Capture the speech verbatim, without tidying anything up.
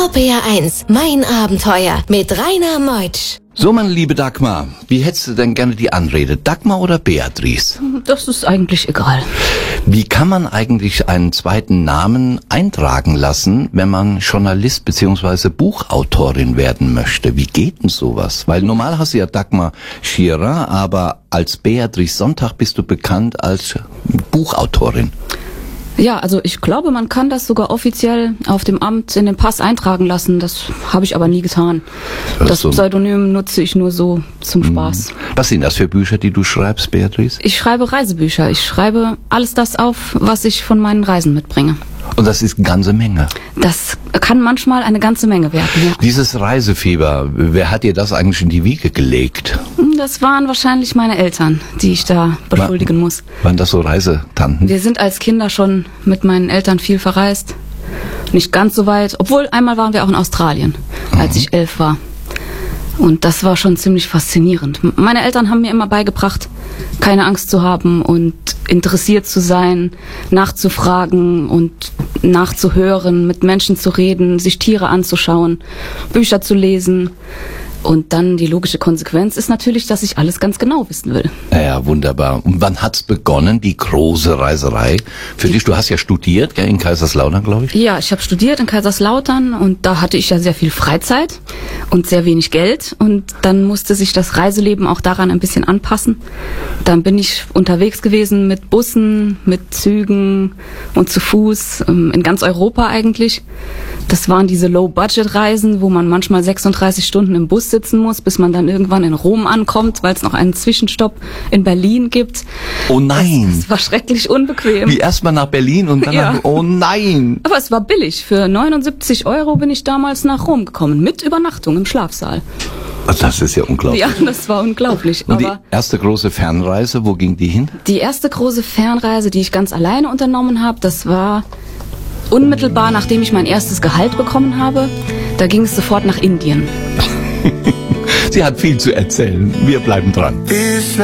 R P R eins, mein Abenteuer mit Rainer Meutsch. So, meine liebe Dagmar, wie hättest du denn gerne die Anrede? Dagmar oder Beatrice? Das ist eigentlich egal. Wie kann man eigentlich einen zweiten Namen eintragen lassen, wenn man Journalist bzw. Buchautorin werden möchte? Wie geht denn sowas? Weil normal hast du ja Dagmar Schierer, aber als Beatrice Sonntag bist du bekannt als Buchautorin. Ja, also ich glaube, man kann das sogar offiziell auf dem Amt in den Pass eintragen lassen. Das habe ich aber nie getan. Das so. Pseudonym nutze ich nur so zum Spaß. Was sind das für Bücher, die du schreibst, Beatrice? Ich schreibe Reisebücher. Ich schreibe alles das auf, was ich von meinen Reisen mitbringe. Und das ist eine ganze Menge. Das kann manchmal eine ganze Menge werden, ja. Dieses Reisefieber, wer hat dir das eigentlich in die Wiege gelegt? Das waren wahrscheinlich meine Eltern, die ich da beschuldigen War, muss. Waren das so Reisetanten? Wir sind als Kinder schon mit meinen Eltern viel verreist. Nicht ganz so weit, obwohl einmal waren wir auch in Australien, als mhm. ich elf war. Und das war schon ziemlich faszinierend. Meine Eltern haben mir immer beigebracht, keine Angst zu haben und interessiert zu sein, nachzufragen und nachzuhören, mit Menschen zu reden, sich Tiere anzuschauen, Bücher zu lesen. Und dann die logische Konsequenz ist natürlich, dass ich alles ganz genau wissen will. Ja, wunderbar. Und wann hat's begonnen, die große Reiserei? Für dich, du hast ja studiert, gell, in Kaiserslautern, glaube ich? Ja, ich habe studiert in Kaiserslautern und da hatte ich ja sehr viel Freizeit und sehr wenig Geld. Und dann musste sich das Reiseleben auch daran ein bisschen anpassen. Dann bin ich unterwegs gewesen mit Bussen, mit Zügen und zu Fuß, in ganz Europa eigentlich. Das waren diese Low-Budget-Reisen, wo man manchmal sechsunddreißig Stunden im Bus sitzen muss, bis man dann irgendwann in Rom ankommt, weil es noch einen Zwischenstopp in Berlin gibt. Oh nein! Das, das war schrecklich unbequem. Wie erstmal nach Berlin und dann ja. nach... Oh nein! Aber es war billig. Für neunundsiebzig Euro bin ich damals nach Rom gekommen, mit Übernachtung im Schlafsaal. Das ist ja unglaublich. Ja, das war unglaublich. Und aber die erste große Fernreise, wo ging die hin? Die erste große Fernreise, die ich ganz alleine unternommen habe, das war... unmittelbar nachdem ich mein erstes Gehalt bekommen habe, da ging es sofort nach Indien. Sie hat viel zu erzählen. Wir bleiben dran.